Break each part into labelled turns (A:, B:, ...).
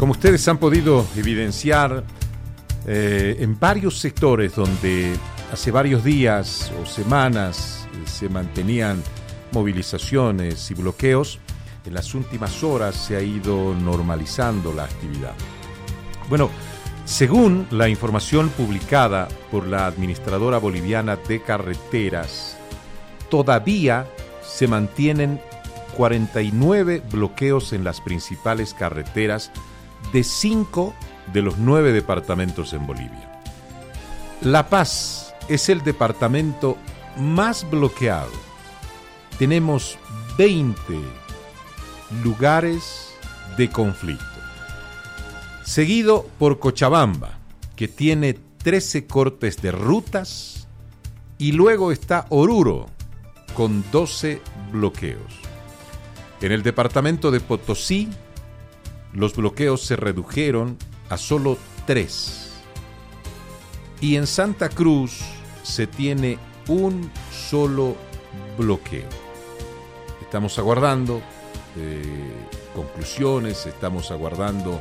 A: Como ustedes han podido evidenciar, en varios sectores donde hace varios días o semanas se mantenían movilizaciones y bloqueos, en las últimas horas se ha ido normalizando la actividad. Bueno, según la información publicada por la Administradora Boliviana de Carreteras, todavía se mantienen 49 bloqueos en las principales carreteras de 5 de los 9 departamentos en Bolivia. La Paz es el departamento más bloqueado. Tenemos 20 lugares de conflicto. Seguido por Cochabamba, que tiene 13 cortes de rutas, y luego está Oruro, con 12 bloqueos. En el departamento de Potosí, los bloqueos se redujeron a solo 3. Y en Santa Cruz se tiene un solo bloqueo. Estamos aguardando conclusiones, estamos aguardando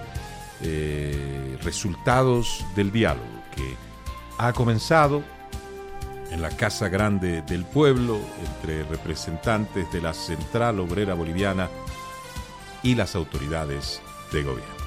A: resultados del diálogo que ha comenzado en la Casa Grande del Pueblo entre representantes de la Central Obrera Boliviana y las autoridades de gobierno.